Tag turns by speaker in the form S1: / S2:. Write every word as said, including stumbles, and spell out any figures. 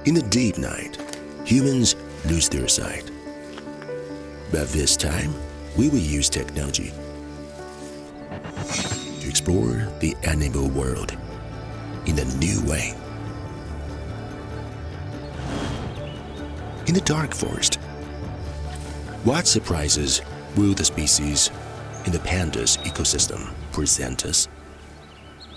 S1: In the deep night, humans lose their sight. But this time, we will use technology to explore the animal world in a new way. In the dark forest, what surprises will the species in the pandas ecosystem present us?